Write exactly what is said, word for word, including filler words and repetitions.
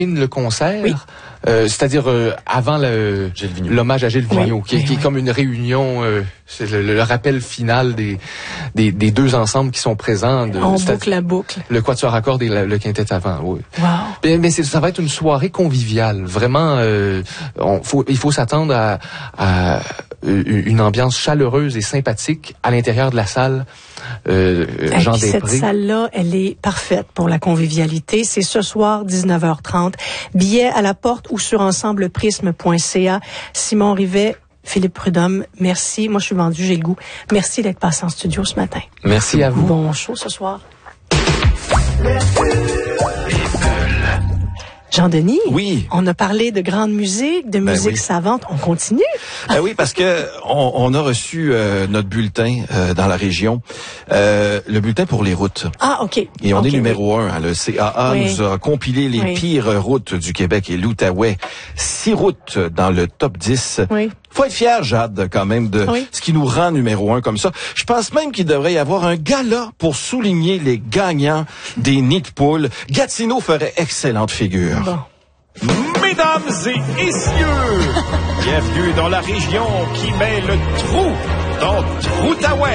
le concert, oui. euh, c'est-à-dire euh, avant le, l'hommage à Gilles Vigneault, oui. qui, oui, qui oui. est comme une réunion, euh, c'est le, le rappel final des, des, des deux ensembles qui sont présents. De, On boucle la boucle. Le quatuor à cordes et le, le quintet avant, oui. Wow. Mais, mais c'est, ça va être une soirée conviviale, vraiment. Euh, on, faut, il faut s'attendre à, à une ambiance chaleureuse et sympathique à l'intérieur de la salle. Euh, Jean Després. Després. Cette salle-là, elle est parfaite pour la convivialité. C'est ce soir, dix-neuf heures trente. Billets à la porte ou sur ensembleprisme point c a. Simon Rivet, Philippe Prudhomme, merci. Moi, je suis vendu, j'ai le goût. Merci d'être passé en studio ce matin. Merci à vous. Bon show ce soir. Jean-Denis, oui. On a parlé de grande musique, de musique ben oui. savante. On continue? Ben oui, parce que on, on a reçu euh, notre bulletin euh, dans la région, euh, le bulletin pour les routes. Ah, OK. Et on okay, est numéro oui. un. Hein, le C A A oui. nous a compilé les oui. pires routes du Québec et l'Outaouais. Six routes dans le top dix. Oui. Faut être fier, Jade, quand même, de oui. ce qui nous rend numéro un comme ça. Je pense même qu'il devrait y avoir un gala pour souligner les gagnants des nids de poules. Gatineau ferait excellente figure. Bon. Mesdames et messieurs, bienvenue dans la région qui met le trou dans Troutaouais.